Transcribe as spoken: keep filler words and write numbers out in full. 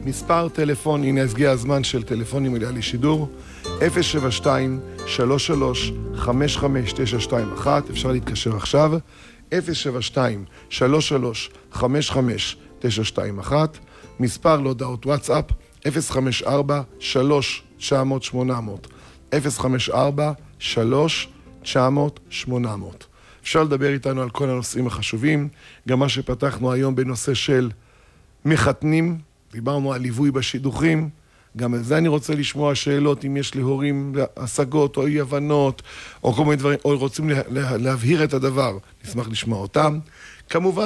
מספר טלפון, הנה הגיע הזמן של טלפונים אליה לשידור, אפס שבע שתיים שלוש שלוש חמש חמש תשע שתיים אחת, אפשר להתקשר עכשיו, אפס שבע שתיים שלוש שלוש חמש חמש תשע שתיים אחת, מספר להודעות וואטסאפ, אפס חמש ארבע שלוש תשע מאות שמונה מאות, אפס חמש ארבע שלוש תשע מאות שמונה מאות. אפשר לדבר איתנו על כל הנושאים החשובים, גם מה שפתחנו היום בנושא של מחתנים, דיברנו על ליווי בשידוכים, גם על זה אני רוצה לשמוע שאלות, אם יש להורים השגות או אי הבנות, או כל מיני דברים, או רוצים לה, לה, להבהיר את הדבר, נשמח לשמוע אותם. כמובן,